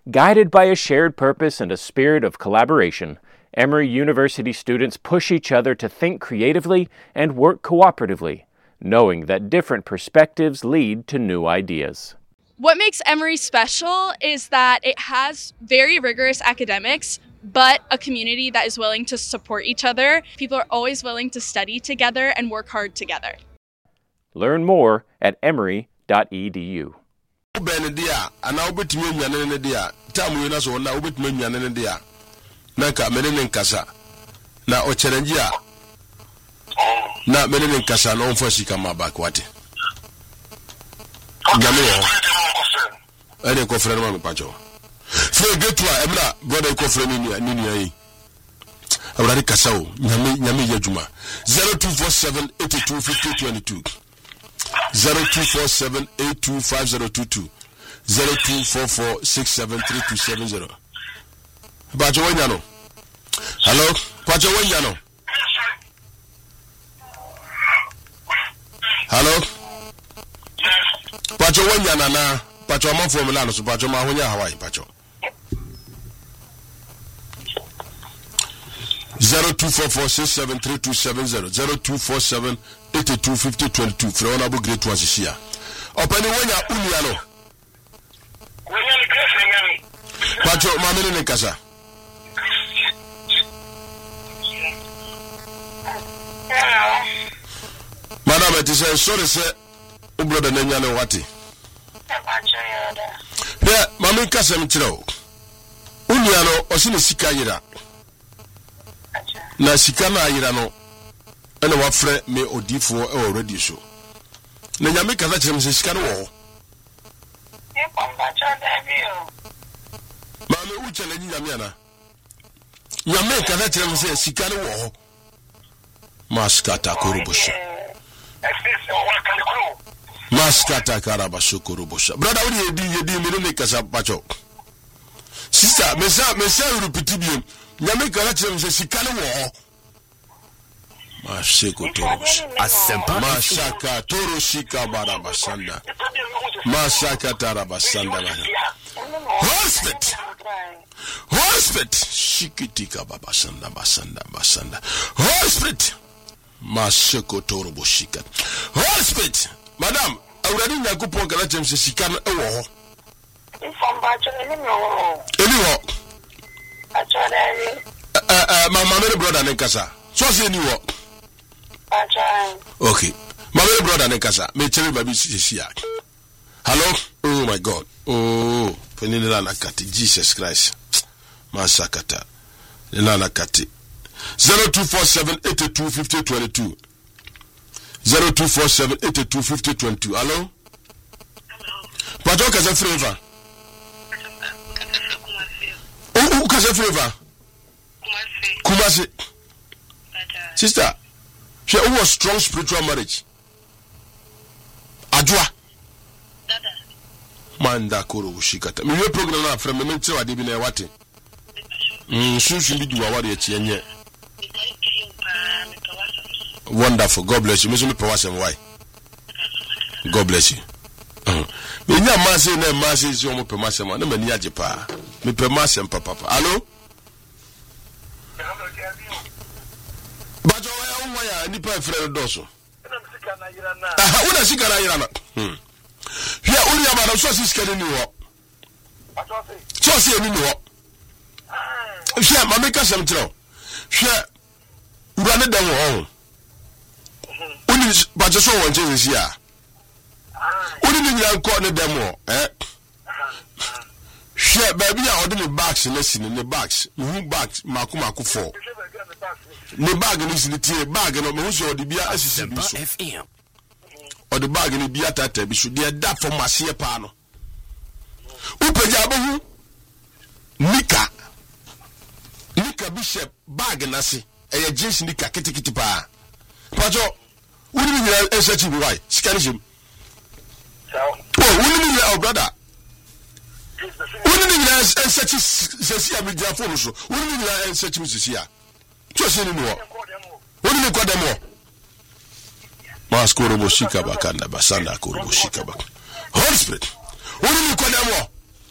Guided by a shared purpose and a spirit of collaboration, Emory University students push each other to think creatively and work cooperatively, knowing that different perspectives lead to new ideas. What makes Emory special is that it has very rigorous academics, but a community that is willing to support each other. People are always willing to study together and work hard together. Learn more at emory.edu. Benedia, and now bet me Yanedia. Tell me, so now bet me Yanedia. Naka Menin Casa. Now Ocherengia. Na Menin Casa, no for she come back. What? Gamio. I didn't go for a pacho. For get to Emra, brother, go for Nini. Already Casao, Yami Yajuma. 0247 82 50 22. 0247-825022 0244-673270. Pacho Wanyano. Hello? Pacho Wanyano. Hello? Pacho Wanyana na Pacho Amafo Milano, so Pacho Mahonya Hawaii, Pacho. 0244-673270 0247-825022 for honorable great ones is here. Open Wanya Uniano. Pacho Mamini Nekasa. Madam, it is a sorry, sir. Brother Nanyano Wati. Yeah, Mammy Casam Chilo. Uniano, Osini Sikayira. Na Sikana Irano. And what friend may OD4 already show. Na nyame kaza kyerem se sika no wo. Ma me uche na nyame ana. Nyame kaza kyerem se sika no wo. Maskata korobosha. Maskata karabasho korobosha. Brother we yedi me no kasa pacho. Sister, me sa repeat bi. Nyame kaza kyerem se sika no wo. Masheko Toros. Mashaka Toroshika Barabasanda. Mashaka Tarabasanda. Hospit. Shikitika Babasanda Basanda. Hospit. Masheko Toroboshika. Hospit. Madam, already Nakupon Galatians says she can ewo. My mother brother Nekasa. So say you work. Okay. My little brother Nekasa, me tell you baby here. Hello? Oh my God. Oh, Penina Nakati, Jesus Christ. Masakata. Nana Kati. 0247-825022. 0247-825022. Hello? Pato Kaza Flavor. Oh, Kaza Flavor. Kumasi. Sister. She was strong spiritual marriage. Ajwa. Manda koro ushikata. Mi program na from me ntse wade bi na wate. Sunsun bi duwa wade echi enye. Wonderful. God bless you. Me so me power some why. God bless you. Me nya mase na mase si o mo pema sem na mani age pa. Me pema sem papa. Hello? Bajo waya nipa friend doso. Una sikana yirana. Hia uri abana so sikana ni wo. So si eni ni wo. Hia mameka sem tro. Hia urane dem wo. Uni bajo so won je si a. Uni ni nyan ko ne dem wo. Hia baby a odi ni bags na sini ni bags. Hu bags mako 4. Ne bag ni siniti bag no me so de bia asisi bi so o de bag ni bia tata bi so de da for masie pa no upeja abahu nika bishop bag na se eye jeans nika kitikiti pa pajo woni mi nyira esechi bi why scanning woni mi nyira brother woni mi nyira esechi sesi amedia phone so woni mi nyira esechi sesi a just in the war. What do you call them more? Maskoro Boshika Bakanda Basanda Koroboshika Bak. Holy Spirit. What do you call them more?